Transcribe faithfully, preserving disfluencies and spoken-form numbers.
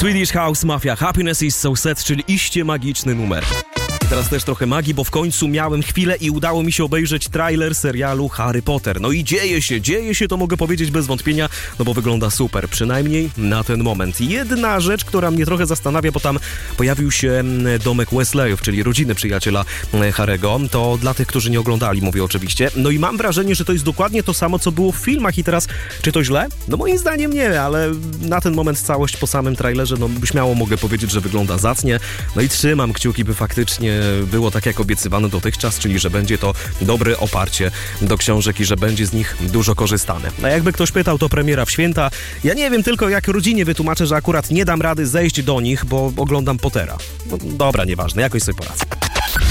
Swedish House Mafia, Happiness is so sad, czyli iście magiczny numer. Teraz też trochę magii, bo w końcu miałem chwilę i udało mi się obejrzeć trailer serialu Harry Potter. No i dzieje się, dzieje się, to mogę powiedzieć bez wątpienia, no bo wygląda super, przynajmniej na ten moment. Jedna rzecz, która mnie trochę zastanawia, bo tam pojawił się domek Weasleyów, czyli rodziny przyjaciela Harry'ego. To dla tych, którzy nie oglądali, mówię oczywiście. No i mam wrażenie, że to jest dokładnie to samo, co było w filmach i teraz, czy to źle? No moim zdaniem nie, ale na ten moment całość po samym trailerze, no śmiało mogę powiedzieć, że wygląda zacnie. No i trzymam kciuki, by faktycznie było tak, jak obiecywano dotychczas, czyli że będzie to dobre oparcie do książek i że będzie z nich dużo korzystane. A jakby ktoś pytał, to premiera w święta. Ja nie wiem tylko, jak rodzinie wytłumaczę, że akurat nie dam rady zejść do nich, bo oglądam Pottera. No, dobra, nieważne, jakoś sobie poradzę.